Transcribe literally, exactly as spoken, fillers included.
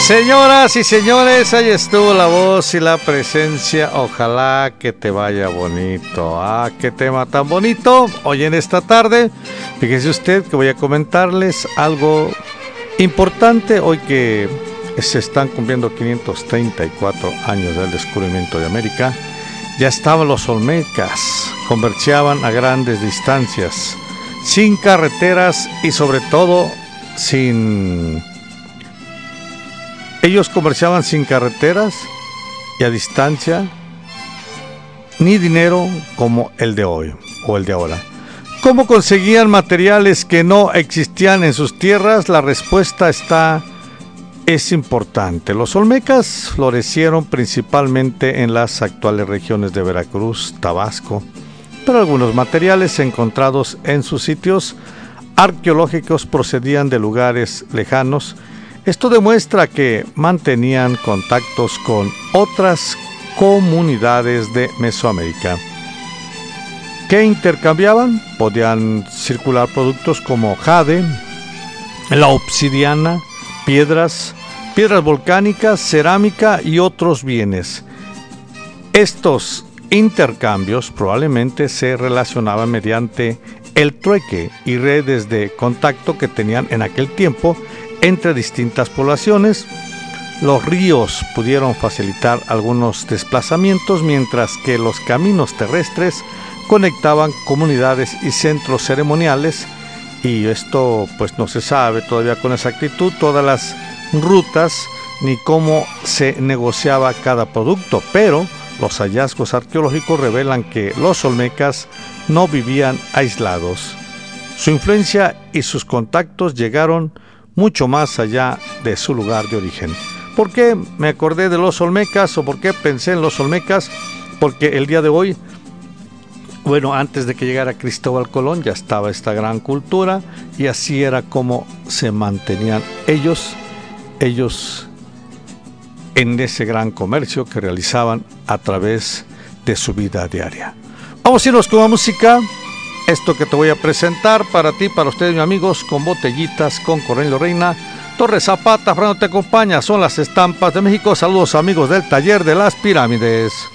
Señoras y señores, ahí estuvo la voz y la presencia. Ojalá que te vaya bonito. Ah, qué tema tan bonito. Hoy en esta tarde, fíjese usted que voy a comentarles algo importante. Hoy que se están cumpliendo quinientos treinta y cuatro años del descubrimiento de América, ya estaban los olmecas, comerciaban a grandes distancias, sin carreteras y sobre todo sin... Ellos comerciaban sin carreteras y a distancia, ni dinero como el de hoy o el de ahora. ¿Cómo conseguían materiales que no existían en sus tierras? La respuesta está, es importante. Los olmecas florecieron principalmente en las actuales regiones de Veracruz, Tabasco, pero algunos materiales encontrados en sus sitios arqueológicos procedían de lugares lejanos. Esto demuestra que mantenían contactos con otras comunidades de Mesoamérica. ¿Qué intercambiaban? Podían circular productos como jade, la obsidiana, piedras, piedras volcánicas, cerámica y otros bienes. Estos intercambios probablemente se relacionaban mediante el trueque y redes de contacto que tenían en aquel tiempo entre distintas poblaciones. Los ríos pudieron facilitar algunos desplazamientos, mientras que los caminos terrestres conectaban comunidades y centros ceremoniales, y esto pues no se sabe todavía con exactitud todas las rutas ni cómo se negociaba cada producto, pero los hallazgos arqueológicos revelan que los olmecas no vivían aislados. Su influencia y sus contactos llegaron mucho más allá de su lugar de origen. ¿Por qué me acordé de los olmecas o por qué pensé en los olmecas? Porque el día de hoy, bueno, antes de que llegara Cristóbal Colón ya estaba esta gran cultura y así era como se mantenían ellos, ellos en ese gran comercio que realizaban a través de su vida diaria. Vamos a irnos con la música. Esto que te voy a presentar para ti, para ustedes, mis amigos, con botellitas, con Cornelio Reina, Torres Zapata, Fernando te acompaña, son las estampas de México. Saludos amigos del Taller de las Pirámides.